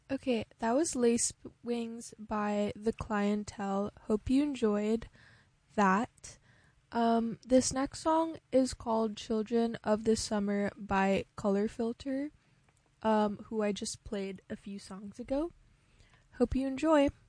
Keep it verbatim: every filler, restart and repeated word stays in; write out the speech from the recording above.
Okay, that was Lace Wings by The Clientele. Hope you enjoyed that. Um, this next song is called Children of the Summer by Color Filter, um, who I just played a few songs ago. Hope you enjoy.